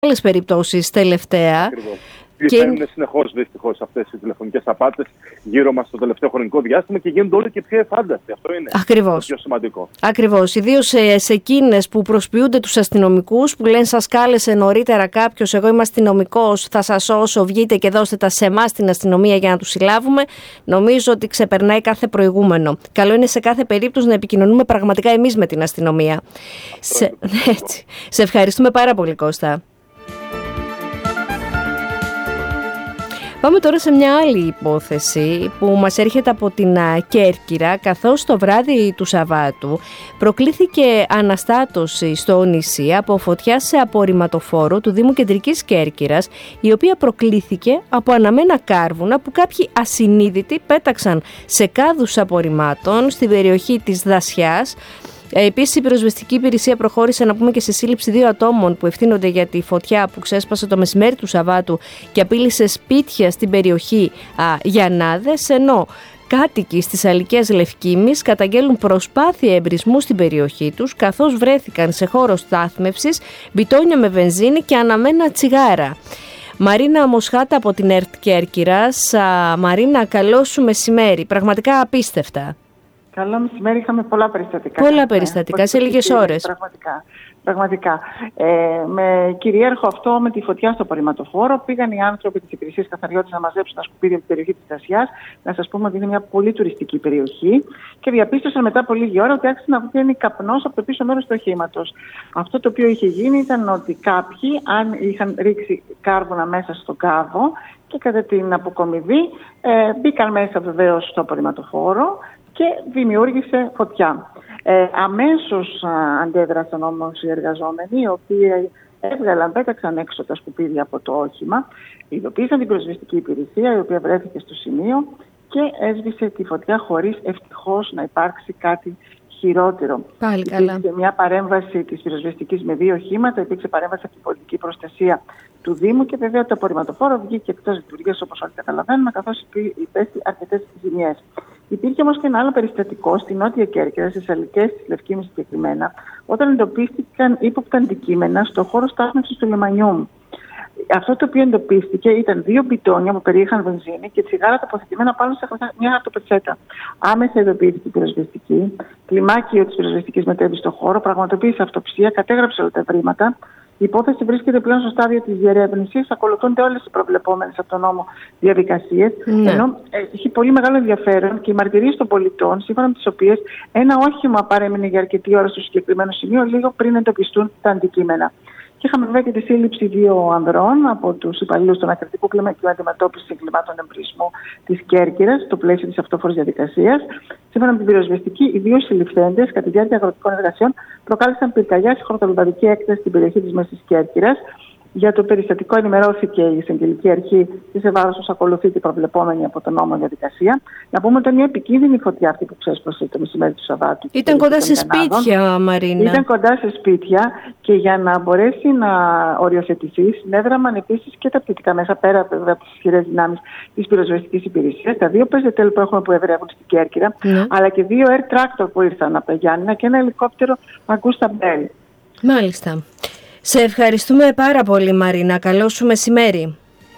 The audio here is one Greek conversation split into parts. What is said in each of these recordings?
άλλες περιπτώσεις τελευταία. Ακριβώς. Βγαίνουν συνεχώς δυστυχώς αυτές οι τηλεφωνικές απάτες γύρω μας στο τελευταίο χρονικό διάστημα και γίνονται όλο και πιο εφάνταστοι. Αυτό είναι το πιο σημαντικό. Ακριβώς. Ιδίως σε εκείνες που προσποιούνται τους αστυνομικούς, που λένε σας κάλεσε νωρίτερα κάποιος, εγώ είμαι αστυνομικός, θα σας σώσω, βγείτε και δώστε τα σε εμάς την αστυνομία για να τους συλλάβουμε. Νομίζω ότι ξεπερνάει κάθε προηγούμενο. Καλό είναι σε κάθε περίπτωση να επικοινωνούμε πραγματικά εμείς με την αστυνομία. Σε ευχαριστούμε πάρα πολύ, Κώστα. Πάμε τώρα σε μια άλλη υπόθεση που μας έρχεται από την Κέρκυρα, καθώς το βράδυ του Σαββάτου προκλήθηκε αναστάτωση στο νησί από φωτιά σε απορριμματοφόρο του Δήμου Κεντρικής Κέρκυρας, η οποία προκλήθηκε από αναμένα κάρβουνα που κάποιοι ασυνείδητοι πέταξαν σε κάδους απορριμμάτων στην περιοχή της Δασιάς. Επίσης, η πυροσβεστική υπηρεσία προχώρησε να πούμε και σε σύλληψη 2 ατόμων που ευθύνονται για τη φωτιά που ξέσπασε το μεσημέρι του Σαββάτου και απείλησε σπίτια στην περιοχή Γιαννάδες, ενώ κάτοικοι στις Αλικές Λευκήμης καταγγέλουν προσπάθεια εμπρισμού στην περιοχή τους, καθώς βρέθηκαν σε χώρο στάθμευσης μπιτόνια με βενζίνη και αναμένα τσιγάρα. Μαρίνα Μοσχάτα από την ΕΡΤ Κέρκυρας. Μαρίνα, καλό σου μεσημέρι. Πραγματικά απίστευτα. Καλό μεσημέρι, είχαμε πολλά περιστατικά. Πολλά περιστατικά σε λίγες ώρες. Πραγματικά. Με κυρίαρχο αυτό με τη φωτιά στο απορριμματοφόρο, πήγαν οι άνθρωποι της υπηρεσίας καθαριότητας να μαζέψουν τα σκουπίδια από την περιοχή της Δασιάς. Να σας πούμε ότι είναι μια πολύ τουριστική περιοχή και διαπίστωσαν μετά από λίγη ώρα ότι άρχισε να βγαίνει καπνός από το πίσω μέρος του οχήματος. Αυτό το οποίο είχε γίνει ήταν ότι κάποιοι, αν είχαν ρίξει κάρβουνα μέσα στον κάδο και κατά την αποκομιδή, μπήκαν μέσα βεβαίως στο απορριμματοφόρο και δημιούργησε φωτιά. Αμέσως αντέδρασαν όμως οι εργαζόμενοι, οι οποίοι πέταξαν έξω τα σκουπίδια από το όχημα, ειδοποίησαν την πυροσβεστική υπηρεσία, η οποία βρέθηκε στο σημείο και έσβησε τη φωτιά χωρίς ευτυχώς να υπάρξει κάτι χειρότερο. Πάλι καλά. Υπήρξε μια παρέμβαση της πυροσβεστικής με 2 οχήματα, υπήρξε παρέμβαση από την πολιτική προστασία του Δήμου και βέβαια το απορριμματοφόρο βγήκε εκτός λειτουργίας, όπως όλοι καταλαβαίνουμε, καθώς υπέστη αρκετές ζημιές. Υπήρχε όμως και ένα άλλο περιστατικό στη Νότια Κέρκυρα, στις Αλικές της Λευκήμης συγκεκριμένα, όταν εντοπίστηκαν ύποπτα αντικείμενα στο χώρο στάθμευσης του λιμανιού. Αυτό το οποίο εντοπίστηκε ήταν 2 μπιτόνια που περιείχαν βενζίνη και τσιγάρα τοποθετημένα πάνω σε μια χαρτοπετσέτα. Άμεσα ειδοποιήθηκε η πυροσβεστική. Κλιμάκιο της πυροσβεστικής μετέβη στον χώρο, πραγματοποίησε αυτοψία, κατέγραψε όλα τα ευρήματα. Η υπόθεση βρίσκεται πλέον στο στάδιο της διερεύνησης. Ακολουθούνται όλες οι προβλεπόμενες από τον νόμο διαδικασίες. Ενώ έχει πολύ μεγάλο ενδιαφέρον και οι μαρτυρίες των πολιτών, σύμφωνα με τις οποίες ένα όχημα παρέμεινε για αρκετή ώρα στο συγκεκριμένο σημείο, λίγο πριν εντοπιστούν τα αντικείμενα. Και είχαμε βέβαια και τη σύλληψη 2 ανδρών από τους υπαλλήλους των Ακριτικού Κλιμακίου Αντιμετώπισης Εγκλημάτων Εμπρισμού της Κέρκυρας, στο πλαίσιο της αυτόφορης διαδικασίας. Σύμφωνα με την πυροσβεστική, οι 2 συλληφθέντες κατά τη διάρκεια αγροτικών εργασιών προκάλεσαν πυρκαγιά σε χορτολιβαδική έκταση στην περιοχή της Μέσης Κέρκυρας. Για το περιστατικό ενημερώθηκε η εισαγγελική αρχή και σε βάρος τους ακολουθεί και προβλεπόμενη από τον νόμο διαδικασία. Να πούμε ότι ήταν μια επικίνδυνη φωτιά αυτή που ξέσπασε το μεσημέρι του Σαββάτου. Ήταν κοντά σε σπίτια, Μαρίνα. Ήταν κοντά σε σπίτια και για να μπορέσει να οριοθετηθεί, συνέδραμαν επίσης και τα πτυτικά μέσα πέρα από τις ισχυρές δυνάμεις της πυροσβεστικής υπηρεσίας. Τα 2 πεζετέλ που έχουμε που ευρεύουν στην Κέρκυρα, αλλά και 2 air tractor που ήρθαν από τα Γιάννηνα και ένα ελικόπτερο Augusta Bell. Μάλιστα. Σε ευχαριστούμε πάρα πολύ, Μαρίνα. Καλό σου μεσημέρι.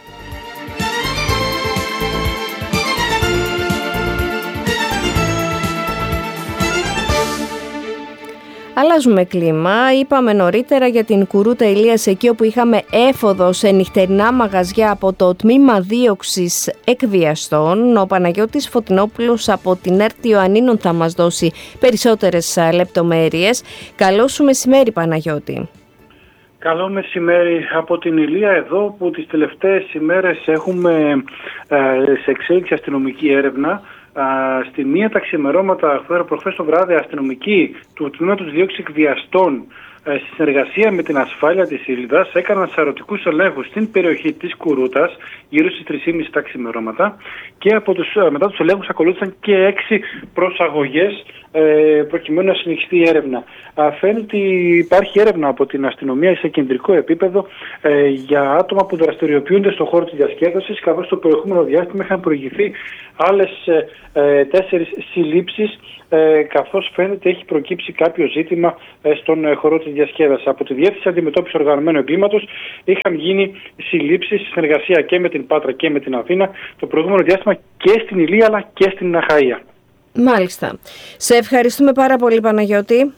Αλλάζουμε κλίμα. Είπαμε νωρίτερα για την Κουρούτα Ηλίας, εκεί όπου είχαμε έφοδο σε νυχτερινά μαγαζιά από το τμήμα δίωξης εκβιαστών. Ο Παναγιώτης Φωτεινόπουλος από την ΕΡΤ Ιωαννίνων θα μας δώσει περισσότερες λεπτομέρειες. Καλό σου μεσημέρι, Παναγιώτη. Καλό μεσημέρι από την Ηλία, εδώ που τις τελευταίες ημέρες έχουμε σε εξέλιξη αστυνομική έρευνα. Στη μία τα ξημερώματα, προχθές το βράδυ, αστυνομικοί του τμήματος δίωξης εκβιαστών στη συνεργασία με την ασφάλεια της Ήλιδας έκαναν σαρωτικούς ελέγχους στην περιοχή της Κουρούτας γύρω στις 3.30 τα ξημερώματα και μετά τους ελέγχους ακολούθησαν και 6 προσαγωγές προκειμένου να συνεχιστεί η έρευνα. Φαίνεται ότι υπάρχει έρευνα από την αστυνομία σε κεντρικό επίπεδο για άτομα που δραστηριοποιούνται στον χώρο της διασκέδασης, καθώς το προηγούμενο διάστημα είχαν προηγηθεί άλλες 4 συλλήψεις, καθώς φαίνεται έχει προκύψει κάποιο ζήτημα στον χώρο της διασκέδασης. Από τη Διεύθυνση Αντιμετώπισης Οργανωμένου Εγκλήματος είχαν γίνει συλλήψεις σε συνεργασία και με την Πάτρα και με την Αθήνα το προηγούμενο διάστημα και στην Ηλία αλλά και στην Αχαΐα. Μάλιστα. Σε ευχαριστούμε πάρα πολύ, Παναγιώτη.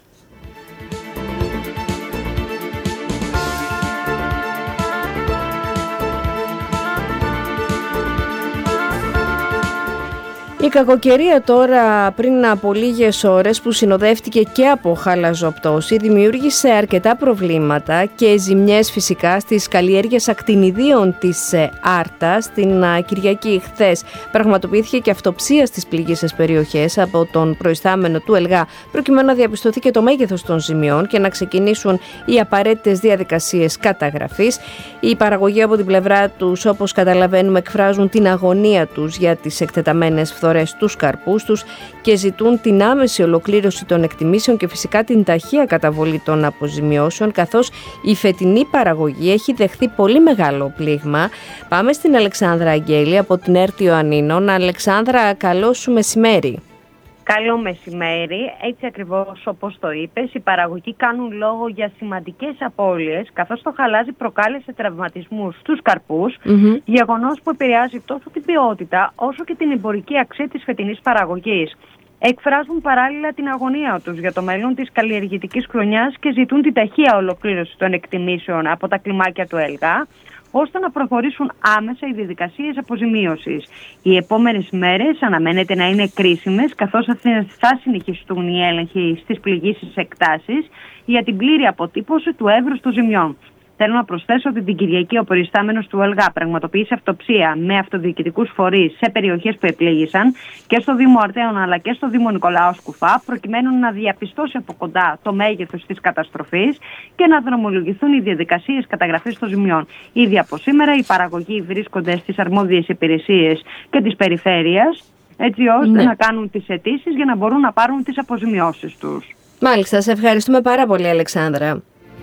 Η κακοκαιρία τώρα πριν από λίγες ώρες που συνοδεύτηκε και από χαλαζοπτώση δημιούργησε αρκετά προβλήματα και ζημιές φυσικά στις καλλιέργειες ακτινιδίων της Άρτα. Στην Κυριακή χθες πραγματοποιήθηκε και αυτοψία στις πληγείσες περιοχές από τον προϊστάμενο του ΕΛΓΑ προκειμένου να διαπιστωθεί και το μέγεθος των ζημιών και να ξεκινήσουν οι απαραίτητες διαδικασίες καταγραφής. Οι παραγωγοί από την πλευρά τους, όπως καταλαβαίνουμε, εκφράζουν την αγωνία τους για τις εκτεταμένες φθορές στους καρπούς τους και ζητούν την άμεση ολοκλήρωση των εκτιμήσεων και φυσικά την ταχεία καταβολή των αποζημιώσεων, καθώς η φετινή παραγωγή έχει δεχθεί πολύ μεγάλο πλήγμα. Πάμε στην Αλεξάνδρα Αγγέλη από την ΕΡΤ Ιωαννίνων. Αλεξάνδρα, καλό σου μεσημέρι. Καλό μεσημέρι. Έτσι ακριβώς όπως το είπες, οι παραγωγοί κάνουν λόγο για σημαντικές απώλειες, καθώς το χαλάζι προκάλεσε τραυματισμούς στους καρπούς, γεγονός που επηρεάζει τόσο την ποιότητα όσο και την εμπορική αξία της φετινής παραγωγής. Εκφράζουν παράλληλα την αγωνία τους για το μέλλον της καλλιεργητικής χρονιάς και ζητούν την ταχεία ολοκλήρωση των εκτιμήσεων από τα κλιμάκια του ΕΛΓΑ, ώστε να προχωρήσουν άμεσα οι διαδικασίες αποζημίωσης. Οι επόμενες μέρες αναμένεται να είναι κρίσιμες, καθώς θα συνεχιστούν οι έλεγχοι στις πληγείσες εκτάσεις για την πλήρη αποτύπωση του εύρους των ζημιών. Θέλω να προσθέσω ότι την Κυριακή ο προϊστάμενος του ΕΛΓΑ πραγματοποίησε αυτοψία με αυτοδιοικητικούς φορείς σε περιοχές που επλήγησαν και στο Δήμο Αρτέων αλλά και στο Δήμο Νικολάου Σκουφά, προκειμένου να διαπιστώσει από κοντά το μέγεθος της καταστροφής και να δρομολογηθούν οι διαδικασίες καταγραφής των ζημιών. Ήδη από σήμερα οι παραγωγοί βρίσκονται στις αρμόδιες υπηρεσίες και της περιφέρειας, έτσι ώστε να κάνουν τις αιτήσεις για να μπορούν να πάρουν τις αποζημιώσεις τους. Μάλιστα, σε ευχαριστούμε πάρα πολύ, Αλεξάνδρα.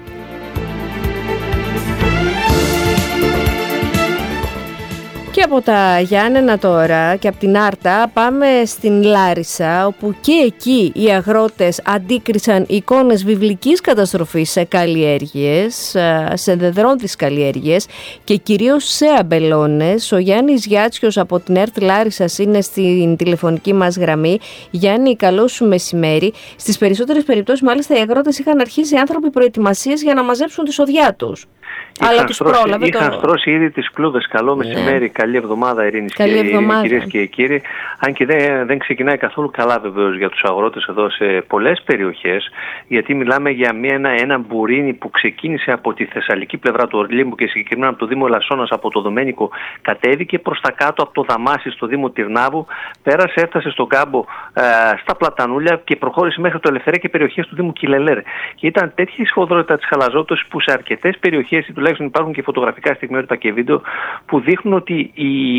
Και από τα Γιάννενα τώρα και από την Άρτα πάμε στην Λάρισα, όπου και εκεί οι αγρότες αντίκρισαν εικόνες βιβλικής καταστροφής σε καλλιέργειες, σε δεδρόντιες καλλιέργειες και κυρίως σε αμπελώνες. Ο Γιάννης Γιάτσιος από την ΕΡΤ Λάρισσας είναι στην τηλεφωνική μας γραμμή. Γιάννη, καλό σου μεσημέρι. Στις περισσότερες περιπτώσεις μάλιστα οι αγρότες είχαν αρχίσει άνθρωποι προετοιμασίες για να μαζέψουν τη σοδιά τους. Αλλά τους πρόλαβε είχαν στρώσει ήδη τις κλούβες. Καλό μεσημέρι, καλή εβδομάδα Ειρήνης και κυρίες και κύριοι. Αν και δεν ξεκινάει καθόλου καλά βεβαίως για τους αγρότες εδώ σε πολλές περιοχές, γιατί μιλάμε για ένα μπουρίνι που ξεκίνησε από τη θεσσαλική πλευρά του Ορλίμπου και συγκεκριμένα από το Δήμο Λασσόνας, από το Δομένικο, κατέβηκε προς τα κάτω από το Δαμάσι στο Δήμο Τυρνάβου, πέρασε, έφτασε στον κάμπο στα Πλατανούλια και προχώρησε μέχρι το Ελευθερία και περιοχές του Δήμου Κιλελέρ. Και ήταν τέτοια η σφοδρότητα της χαλαζότωσης που σε αρκετές περιοχές, τουλάχιστον υπάρχουν και φωτογραφικά στιγμιότυπα και βίντεο που δείχνουν ότι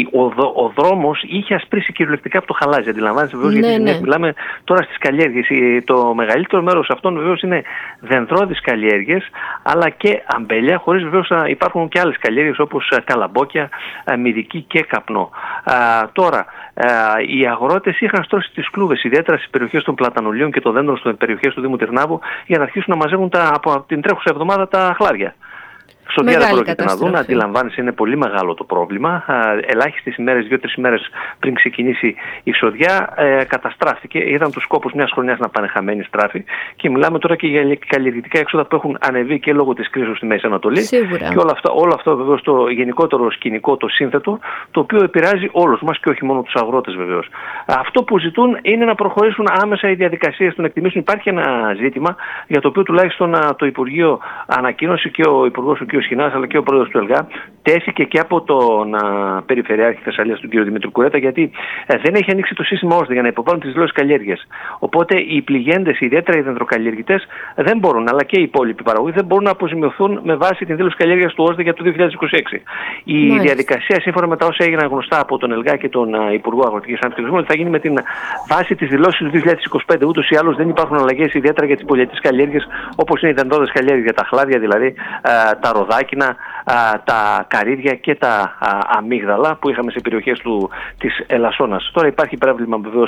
ο δρόμος είχε ασπρίσει κυριολεκτικά από το χαλάζι. Αντιλαμβάνεσαι βεβαίως, γιατί μιλάμε τώρα στις καλλιέργειες. Το μεγαλύτερο μέρος αυτών βεβαίως είναι δενδρώδεις καλλιέργειες, αλλά και αμπέλια, χωρίς βεβαίως να υπάρχουν και άλλες καλλιέργειες όπως καλαμπόκια, μυδική και καπνό. Τώρα, οι αγρότες είχαν στρώσει τις κλούβες, ιδιαίτερα στις περιοχές των Πλατανολίων και των δέντρων στις περιοχές του Δήμου Τυρνάβου, για να αρχίσουν να μαζεύουν από την τρέχουσα εβδομάδα τα χλάρια. Σοδιά δεν πρόκειται να δουν, αντιλαμβάνεσαι, είναι πολύ μεγάλο το πρόβλημα. Ελάχιστες ημέρες, 2-3 ημέρες πριν ξεκινήσει η σοδιά, καταστράφηκε. Είδαν τους σκόπους μιας χρονιάς να πάνε χαμένοι στράφη. Και μιλάμε τώρα και για καλλιεργητικά έξοδα που έχουν ανεβεί και λόγω της κρίσης στη Μέση Ανατολή. Σίγουρα. Και όλο αυτό βεβαίως το γενικότερο σκηνικό, το σύνθετο, το οποίο επηρεάζει όλους μας και όχι μόνο τους αγρότες βεβαίως. Αυτό που ζητούν είναι να προχωρήσουν άμεσα οι διαδικασίες των εκτιμήσεων. Υπάρχει ένα ζήτημα για το οποίο τουλάχιστον το Υπουργείο ανακοίνωσε και ο Υπουργός ο κ. Σχοινάς αλλά και ο πρόεδρος του ΕΛΓΑ τέθηκε και από τον Περιφερειάρχη Θεσσαλίας, τον κύριο Δημήτρη Κουρέτα, γιατί δεν έχει ανοίξει το σύστημα ΩΣΔΕ για να υποβάλουν τις δηλώσεις καλλιέργειας. Οπότε οι πληγέντες, ιδιαίτερα οι δεντροκαλλιεργητές, δεν μπορούν, αλλά και οι υπόλοιποι παραγωγοί, δεν μπορούν να αποζημιωθούν με βάση την δήλωση καλλιέργειας του ΩΣΔΕ για το 2026. Η διαδικασία, σύμφωνα με τα όσα έγιναν γνωστά από τον ΕΛΓΑ και τον Υπουργό Αγροτικής Ανάπτυξης, θα γίνει με την βάση της δηλώσης του 2025. Ούτως ή άλλως δεν υπάρχουν αλλαγές, ιδιαίτερα για τις πολυετήσεις καλλιέργειες, όπως είναι οι δεντρόδες καλλιέργειες, για τα χλάδια δηλαδή, τα ροδάκινα, τα καρύδια και τα αμύγδαλα που είχαμε σε περιοχές της Ελασσόνας. Τώρα υπάρχει πρόβλημα βεβαίως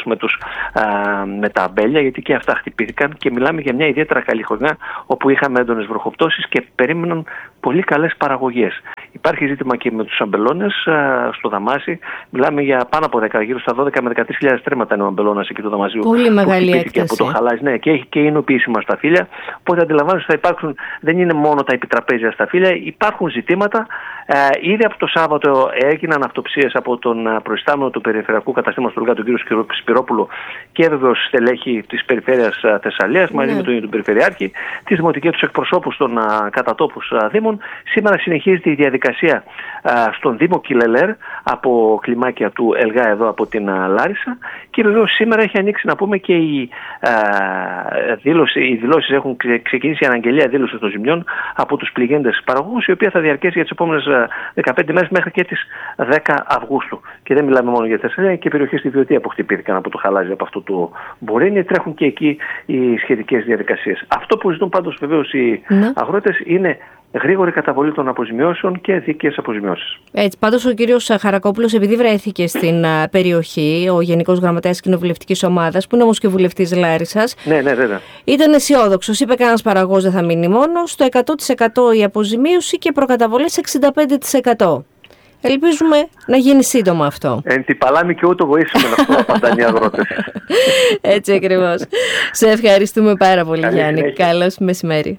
με τα αμπέλια, γιατί και αυτά χτυπήθηκαν και μιλάμε για μια ιδιαίτερα καλή χρονιά όπου είχαμε έντονες βροχοπτώσεις και περίμεναν πολύ καλές παραγωγές. Υπάρχει ζήτημα και με τους αμπελώνες στο Δαμάσι. Μιλάμε για πάνω από 10, γύρω στα 12 με 13.000 τρέμματα είναι ο αμπελώνας εκεί του Δαμασίου. Πολύ μεγάλη έκταση. Από το χαλάζι, ναι, και έχει και είναι επίσημα σταφύλια. Οπότε αντιλαμβάνεστε ότι θα υπάρξουν, δεν είναι μόνο τα επιτραπέζια σταφύλια, υπάρχουν ζητήματα. Ήδη από το Σάββατο έγιναν αυτοψίες από τον προϊστάμενο του Περιφερειακού Καταστήματος του ΕΛΓΑ, τον κύριο Σπυρόπουλο, και βεβαίως στελέχη της Περιφέρειας Θεσσαλίας, μαζί με τον ίδιο τον Περιφερειάρχη, τις δημοτικές τους εκπροσώπους των κατατόπους δήμων. Σήμερα συνεχίζεται η διαδικασία στον Δήμο Κιλελέρ από κλιμάκια του ΕΛΓΑ εδώ από την Λάρισα, και βεβαίως σήμερα έχει ανοίξει, να πούμε, και οι δηλώσεις έχουν ξεκινήσει, η αναγγελία δήλωση των ζημιών από τους πληγέντες παραγωγούς, η οποία θα διαρκέσει για τις επόμενες 15 μέρες μέχρι και τις 10 Αυγούστου. Και δεν μιλάμε μόνο για Θεσσαλία, και περιοχές στη Βιωτία που χτυπήθηκαν από το χαλάζι από αυτό το Μπορίνι, τρέχουν και εκεί οι σχετικές διαδικασίες. Αυτό που ζητούν πάντως βεβαίως οι αγρότες είναι γρήγορη καταβολή των αποζημιώσεων και δίκαιες αποζημιώσεις. Έτσι, πάντως ο κύριος Χαρακόπουλος, επειδή βρέθηκε στην περιοχή, ο Γενικός Γραμματέας Κοινοβουλευτικής Ομάδας, που είναι όμως και βουλευτής Λάρισσας, ναι, βέβαια, ήταν αισιόδοξος. Είπε κανένας παραγωγός δεν θα μείνει μόνος, στο 100% η αποζημίωση και προκαταβολές 65%. Ελπίζουμε να γίνει σύντομα αυτό. Εν τη παλάμη και ούτω βοήθησαμε να αυτό απαντάνε οι αγρότες. Έτσι ακριβώς. Σε ευχαριστούμε πάρα πολύ, Γιάννη. Καλώς μεσημέρι.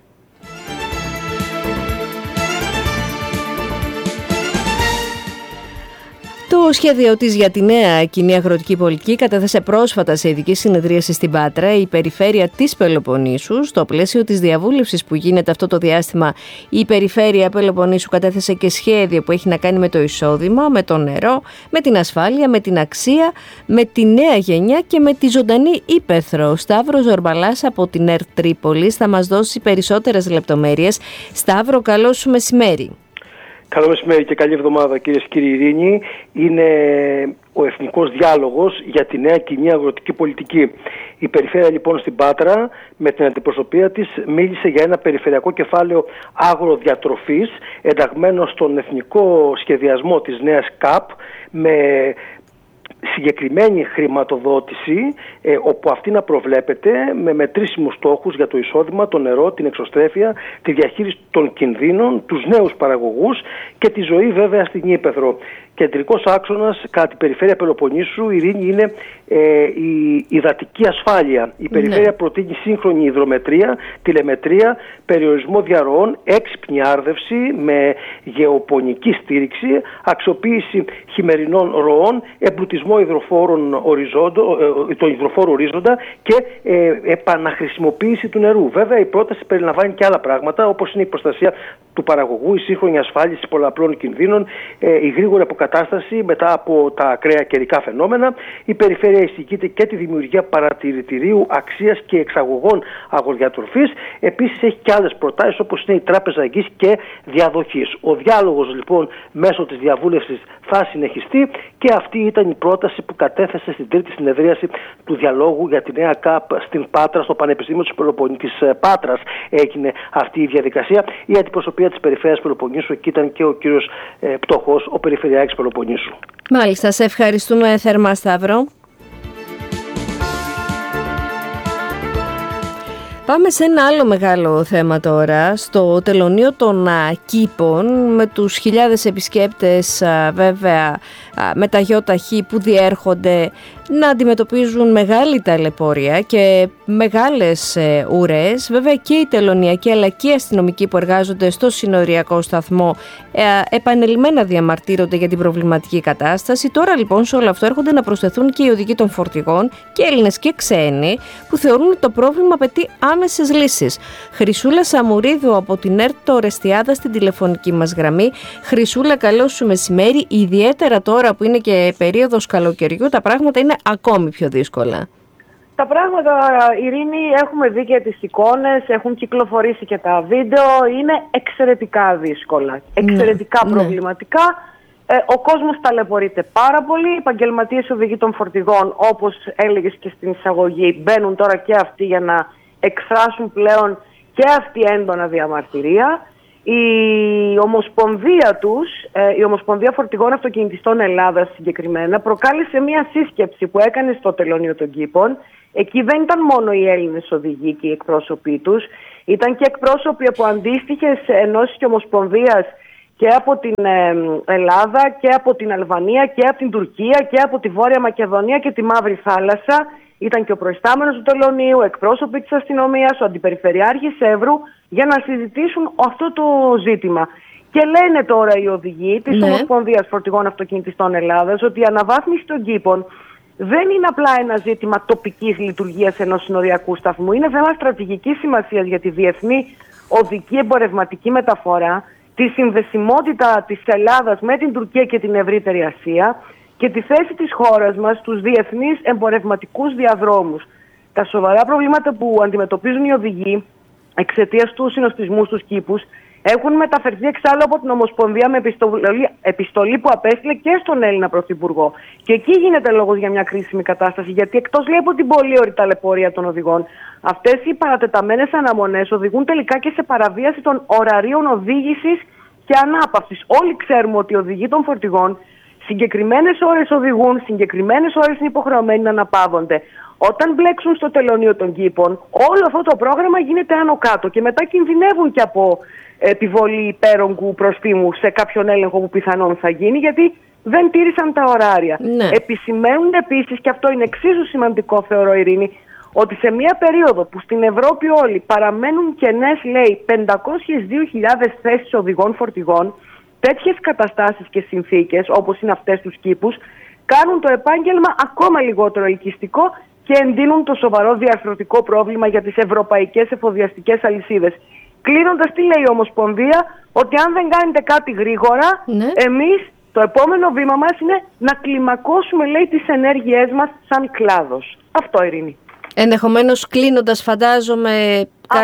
Το σχέδιο της για τη νέα κοινή αγροτική πολιτική κατέθεσε πρόσφατα σε ειδική συνεδρίαση στην Πάτρα η Περιφέρεια της Πελοποννήσου. Στο πλαίσιο της διαβούλευσης που γίνεται αυτό το διάστημα, η Περιφέρεια Πελοποννήσου κατέθεσε και σχέδιο που έχει να κάνει με το εισόδημα, με το νερό, με την ασφάλεια, με την αξία, με τη νέα γενιά και με τη ζωντανή ύπαιθρο. Ο Σταύρος Ζορμπαλάς από την ΕΡΤ Τρίπολης θα μας δώσει περισσότερες λεπτομέρειες. Σταύρο, καλό σου μεσημέρι. Καλό μεσημέρι και καλή εβδομάδα, κυρίες και κύριοι. Ειρήνη, είναι ο Εθνικός Διάλογος για τη νέα κοινή αγροτική πολιτική. Η Περιφέρεια λοιπόν στην Πάτρα με την αντιπροσωπεία της μίλησε για ένα περιφερειακό κεφάλαιο αγροδιατροφής ενταγμένο στον εθνικό σχεδιασμό της νέας ΚΑΠ, με συγκεκριμένη χρηματοδότηση, όπου αυτή να προβλέπεται με μετρήσιμους στόχους για το εισόδημα, το νερό, την εξωστρέφεια, τη διαχείριση των κινδύνων, τους νέους παραγωγούς και τη ζωή βέβαια στην ύπαιθρο. Κεντρικός άξονας κατά την Περιφέρεια Πελοποννήσου, Ειρήνη, είναι η υδατική ασφάλεια. Η Περιφέρεια προτείνει σύγχρονη υδρομετρία, τηλεμετρία, περιορισμό διαρροών, έξυπνη άρδευση με γεωπονική στήριξη, αξιοποίηση χειμερινών ροών, εμπλουτισμό τον υδροφόρο ορίζοντα και επαναχρησιμοποίηση του νερού. Βέβαια η πρόταση περιλαμβάνει και άλλα πράγματα, όπως είναι η προστασία του παραγωγού, η σύγχρονη ασφάλιση πολλαπλών κινδύνων, η γρήγορη αποκατάσταση μετά από τα ακραία καιρικά φαινόμενα. Η Περιφέρεια εισηγείται και τη δημιουργία παρατηρητηρίου αξίας και εξαγωγών αγροδιατροφής. Επίσης έχει και άλλες προτάσεις, όπως είναι η τράπεζα εγγύης και διαδοχής. Ο διάλογος λοιπόν μέσω της διαβούλευσης θα συνεχιστεί, και αυτή ήταν η πρόταση που κατέθεσε στην τρίτη συνεδρίαση του διαλόγου για τη νέα ΚΑΠ στην Πάτρα, στο Πανεπιστήμιο της Πάτρας έγινε αυτή η διαδικασία. Η αντιπροσωπεία της Περιφέρειας Πελοποννήσου, εκεί ήταν και ο κύριος Πτωχός, ο Περιφερειάρχης Πελοποννήσου. Μάλιστα, σε ευχαριστούμε θερμά, Σταύρο. Πάμε σε ένα άλλο μεγάλο θέμα τώρα, στο τελωνείο των Κήπων, με τους χιλιάδες επισκέπτες βέβαια με τα ΙΧ που διέρχονται να αντιμετωπίζουν μεγάλη ταλαιπώρια και μεγάλες ουρές. Βέβαια και οι τελωνιακοί αλλά και οι αστυνομικοί που εργάζονται στο συνοριακό σταθμό επανελειμμένα διαμαρτύρονται για την προβληματική κατάσταση. Τώρα λοιπόν σε όλο αυτό έρχονται να προσθεθούν και οι οδηγοί των φορτηγών, και Έλληνες και ξένοι, που θεωρούν ότι το πρόβλημα απαιτεί άμεσες λύσεις. Χρυσούλα Σαμουρίδου από την ΕΡΤ Ορεστιάδα στην τηλεφωνική μας γραμμή. Χρυσούλα, καλό σου μεσημέρι. Ιδιαίτερα τώρα που είναι και περίοδος καλοκαιριού, τα πράγματα είναι ακόμη πιο δύσκολα. Τα πράγματα, Ειρήνη, έχουμε δει και τις εικόνες, έχουν κυκλοφορήσει και τα βίντεο, είναι εξαιρετικά δύσκολα, εξαιρετικά προβληματικά. Ο κόσμος ταλαιπωρείται πάρα πολύ. Οι επαγγελματίες οδηγοί των φορτηγών, όπως έλεγες και στην εισαγωγή, μπαίνουν τώρα και αυτοί για να εκφράσουν πλέον και αυτή έντονα διαμαρτυρία. Η Ομοσπονδία τους, η Ομοσπονδία Φορτηγών Αυτοκινητιστών Ελλάδας συγκεκριμένα, προκάλεσε μια σύσκεψη που έκανε στο Τελωνείο των Κήπων. Εκεί δεν ήταν μόνο οι Έλληνες οδηγοί και οι εκπρόσωποι τους, ήταν και εκπρόσωποι από αντίστοιχες ενώσεις και ομοσπονδίας και από την Ελλάδα και από την Αλβανία και από την Τουρκία και από τη Βόρεια Μακεδονία και τη Μαύρη Θάλασσα. Ήταν και ο προϊστάμενος του Τελωνείου, εκπρόσωποι της αστυνομίας, ο αντιπεριφερειάρχης Εύρου, για να συζητήσουν αυτό το ζήτημα. Και λένε τώρα οι οδηγοί της Ομοσπονδίας Φορτηγών Αυτοκινητιστών Ελλάδας ότι η αναβάθμιση των κήπων δεν είναι απλά ένα ζήτημα τοπικής λειτουργίας ενός συνοριακού σταθμού. Είναι θέμα στρατηγικής σημασίας για τη διεθνή οδική εμπορευματική μεταφορά, τη συνδεσιμότητα της Ελλάδας με την Τουρκία και την ευρύτερη Ασία και τη θέση της χώρας μας στους διεθνείς εμπορευματικούς διαδρόμους. Τα σοβαρά προβλήματα που αντιμετωπίζουν οι οδηγοί εξαιτίας του συνοστισμού στους κήπους έχουν μεταφερθεί εξάλλου από την Ομοσπονδία με επιστολή που απέστειλε και στον Έλληνα Πρωθυπουργό. Και εκεί γίνεται λόγος για μια κρίσιμη κατάσταση, γιατί εκτός λέει από την πολύ ωρή ταλαιπωρία των οδηγών, αυτές οι παρατεταμένες αναμονές οδηγούν τελικά και σε παραβίαση των ωραρίων οδήγησης και ανάπαυσης. Όλοι ξέρουμε ότι οι οδηγοί των φορτηγών συγκεκριμένες ώρες οδηγούν, συγκεκριμένες ώρες είναι υποχρεωμένοι να αναπαύονται. Όταν μπλέξουν στο Τελωνείο των Κήπων, όλο αυτό το πρόγραμμα γίνεται άνω κάτω και μετά κινδυνεύουν και από επιβολή υπέρογκου προστίμου σε κάποιον έλεγχο που πιθανόν θα γίνει, γιατί δεν τήρησαν τα ωράρια. Ναι. Επισημαίνουν επίσης, και αυτό είναι εξίσου σημαντικό θεωρώ, Ειρήνη, ότι σε μια περίοδο που στην Ευρώπη όλοι παραμένουν κενές, λέει, 502.000 θέσεις οδηγών φορτηγών, τέτοιες καταστάσεις και συνθήκες όπως είναι αυτές τους κήπους κάνουν το επάγγελμα ακόμα λιγότερο ελκυστικό και εντείνουν το σοβαρό διαρθρωτικό πρόβλημα για τις ευρωπαϊκές εφοδιαστικές αλυσίδες. Κλείνοντας, τι λέει η Ομοσπονδία? Ότι αν δεν κάνετε κάτι γρήγορα, εμείς το επόμενο βήμα μας είναι να κλιμακώσουμε, λέει, τις ενέργειές μας σαν κλάδος. Αυτό, Ειρήνη. Ενδεχομένως κλείνοντας, φαντάζομαι...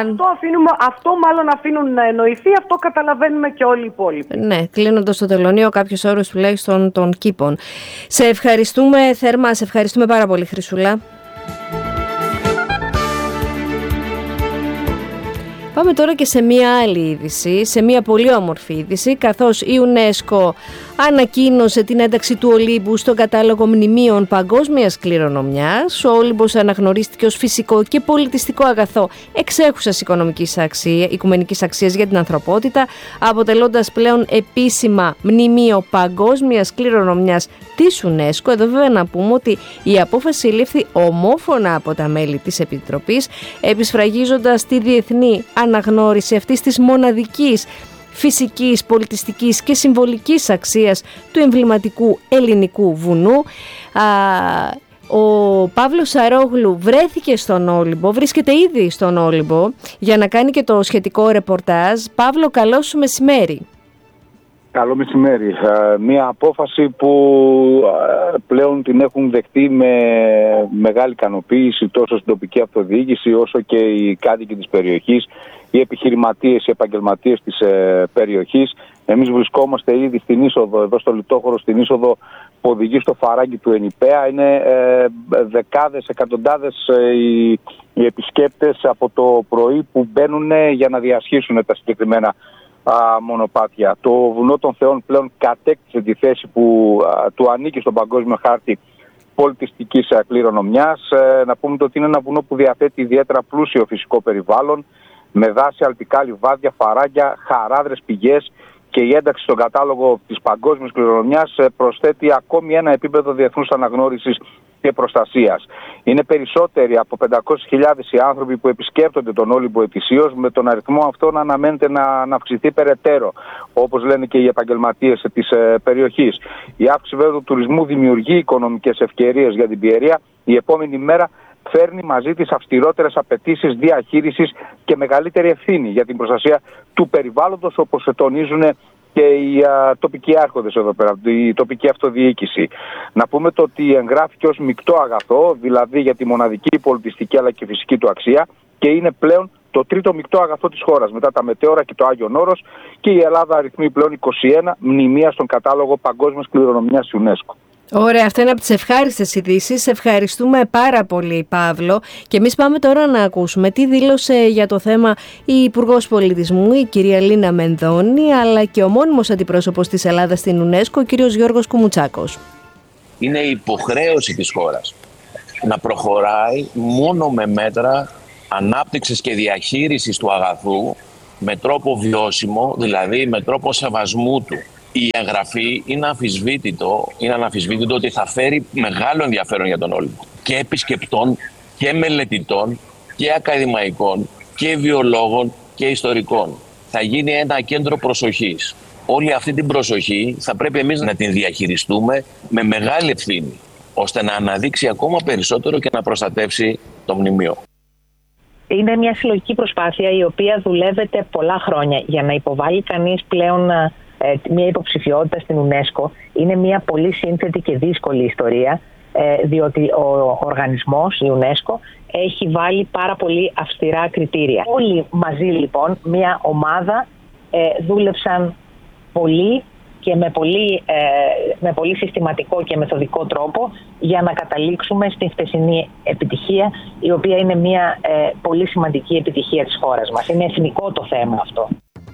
Αυτό μάλλον αφήνουν να εννοηθεί, αυτό καταλαβαίνουμε και όλοι οι υπόλοιποι. Ναι, κλείνοντας το τελωνείο κάποιους όρους τουλάχιστον των κήπων. Σε ευχαριστούμε θερμά, σε ευχαριστούμε πάρα πολύ, Χρυσούλα. Πάμε τώρα και σε μία άλλη είδηση, σε μία πολύ όμορφη είδηση, καθώς η UNESCO ανακοίνωσε την ένταξη του Ολύμπου στον κατάλογο μνημείων παγκόσμιας κληρονομιάς. Ο Όλυμπος αναγνωρίστηκε ως φυσικό και πολιτιστικό αγαθό εξέχουσας οικουμενικής αξίας για την ανθρωπότητα, αποτελώντας πλέον επίσημα μνημείο παγκόσμιας κληρονομιάς της UNESCO. Εδώ βέβαια να πούμε ότι η απόφαση λήφθη ομόφωνα από τα μέλη της Επιτροπής, επισφραγίζοντας τη διεθνή αναγνώριση αυτής της μοναδικής φυσικής, πολιτιστικής και συμβολικής αξίας του εμβληματικού ελληνικού βουνού. Ο Παύλος Σαρόγλου βρέθηκε στον Όλυμπο, βρίσκεται ήδη στον Όλυμπο για να κάνει και το σχετικό ρεπορτάζ. Παύλο, καλό σου μεσημέρι. Καλό μεσημέρι. Μία απόφαση που πλέον την έχουν δεχτεί με μεγάλη ικανοποίηση τόσο στην τοπική αυτοδιοίκηση όσο και οι κάτοικοι της περιοχής, οι επιχειρηματίες, οι επαγγελματίες της περιοχής. Εμείς βρισκόμαστε ήδη στην είσοδο, εδώ στο Λιτόχωρο, στην είσοδο που οδηγεί στο φαράγγι του Ενιπέα. Είναι δεκάδες, εκατοντάδες οι επισκέπτες από το πρωί που μπαίνουν για να διασχίσουν τα συγκεκριμένα μονοπάτια. Το βουνό των Θεών πλέον κατέκτησε τη θέση που του ανήκει στον παγκόσμιο χάρτη πολιτιστικής κληρονομιάς. Να πούμε ότι είναι ένα βουνό που διαθέτει ιδιαίτερα πλούσιο φυσικό περιβάλλον, με δάση, αλπικά λιβάδια, φαράγγια, χαράδρες πηγές, και η ένταξη στον κατάλογο της παγκόσμιας κληρονομιάς προσθέτει ακόμη ένα επίπεδο διεθνούς αναγνώρισης και προστασίας. Είναι περισσότεροι από 500.000 οι άνθρωποι που επισκέπτονται τον Όλυμπο ετησίως, με τον αριθμό αυτό να αναμένεται να αυξηθεί περαιτέρω, όπως λένε και οι επαγγελματίες της περιοχής. Η αύξηση βέβαια του τουρισμού δημιουργεί οικονομικές ευκαιρίες για την Πιερία. Η επόμενη μέρα φέρνει μαζί τις αυστηρότερες απαιτήσεις διαχείρισης και μεγαλύτερη ευθύνη για την προστασία του περιβάλλοντος, όπως τονίζουν και οι τοπικοί άρχοντες εδώ πέρα, η τοπική αυτοδιοίκηση. Να πούμε το ότι εγγράφηκε ως μεικτό αγαθό, δηλαδή για τη μοναδική πολιτιστική αλλά και φυσική του αξία, και είναι πλέον το τρίτο μεικτό αγαθό της χώρας, μετά τα Μετέωρα και το Άγιον Όρος, και η Ελλάδα αριθμεί πλέον 21 μνημεία στον κατάλογο Παγκόσμιας Κληρονομιάς UNESCO. Ωραία, αυτό είναι από τις ευχάριστες ειδήσεις. Ευχαριστούμε πάρα πολύ, Παύλο. Και εμείς πάμε τώρα να ακούσουμε τι δήλωσε για το θέμα η Υπουργός Πολιτισμού, η κυρία Λίνα Μενδώνη, αλλά και ο μόνιμος αντιπρόσωπος της Ελλάδας στην UNESCO, ο κύριος Γιώργος Κουμουτσάκος. Είναι υποχρέωση της χώρας να προχωράει μόνο με μέτρα ανάπτυξης και διαχείρισης του αγαθού με τρόπο βιώσιμο, δηλαδή με τρόπο σεβασμού του. Η εγγραφή είναι αναμφισβήτητο ότι θα φέρει μεγάλο ενδιαφέρον για τον Όλυμπο. Και επισκεπτών και μελετητών και ακαδημαϊκών και βιολόγων και ιστορικών. Θα γίνει ένα κέντρο προσοχής. Όλη αυτή την προσοχή θα πρέπει εμείς να την διαχειριστούμε με μεγάλη ευθύνη, ώστε να αναδείξει ακόμα περισσότερο και να προστατεύσει το μνημείο. Είναι μια συλλογική προσπάθεια η οποία δουλεύεται πολλά χρόνια για να υποβάλει κανείς πλέον μια υποψηφιότητα στην UNESCO. Είναι μια πολύ σύνθετη και δύσκολη ιστορία, διότι ο οργανισμός, η UNESCO, έχει βάλει πάρα πολύ αυστηρά κριτήρια. Όλοι μαζί λοιπόν, μια ομάδα, δούλεψαν πολύ και με πολύ συστηματικό και μεθοδικό τρόπο για να καταλήξουμε στην χθεσινή επιτυχία, η οποία είναι μια πολύ σημαντική επιτυχία της χώρας μας. Είναι εθνικό το θέμα αυτό.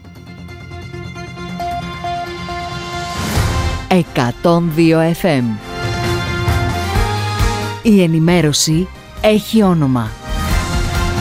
102 FM. Η ενημέρωση έχει όνομα.